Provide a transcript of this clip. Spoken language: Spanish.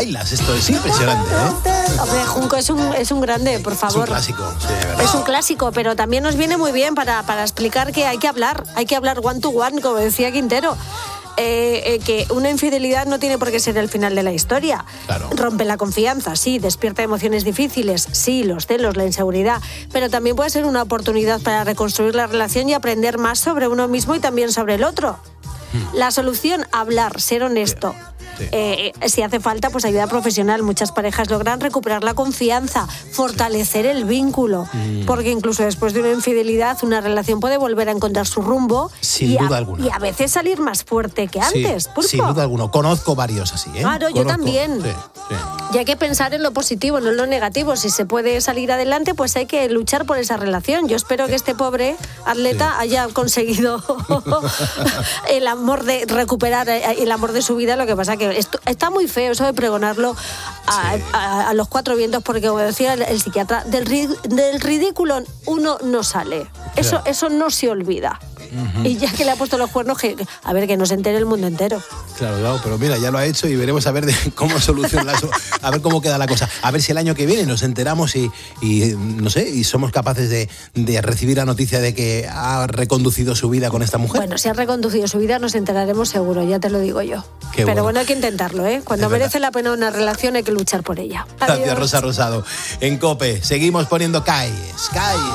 bailas. Esto es impresionante, ¿eh? Hombre, Junco es un grande, por favor. Es un clásico, sí, de verdad. Es un clásico, pero también nos viene muy bien para explicar que hay que hablar one to one, como decía Quintero. Que una infidelidad no tiene por qué ser el final de la historia. Claro. Rompe la confianza, sí, despierta emociones difíciles, sí, los celos, la inseguridad, pero también puede ser una oportunidad para reconstruir la relación y aprender más sobre uno mismo y también sobre el otro. La solución, hablar, ser honesto. Sí. Si hace falta, pues ayuda profesional. Muchas parejas logran recuperar la confianza, fortalecer el vínculo, porque incluso después de una infidelidad, una relación puede volver a encontrar su rumbo. Sin duda alguna. Y a veces salir más fuerte que antes. Sí, sin duda alguna. Conozco varios así, ¿eh? Claro, yo también. Sí. Y hay que pensar en lo positivo, no en lo negativo. Si se puede salir adelante, pues hay que luchar por esa relación. Yo espero que este pobre atleta haya conseguido el amor de recuperar el amor de su vida. Lo que pasa que está muy feo eso de pregonarlo a los cuatro vientos, porque como decía el psiquiatra, del ridículo uno no sale. Eso no se olvida. Y ya que le ha puesto los cuernos, a ver, que no se entere el mundo entero. Claro, pero mira, ya lo ha hecho y veremos a ver cómo soluciona eso, a ver cómo queda la cosa. A ver si el año que viene nos enteramos y no sé, y somos capaces de recibir la noticia de que ha reconducido su vida con esta mujer. Bueno, si ha reconducido su vida nos enteraremos seguro, ya te lo digo yo. Pero bueno, hay que intentarlo, ¿eh? Cuando merece la pena una relación hay que luchar por ella. Gracias, Rosa Rosado. En COPE seguimos poniendo Sky.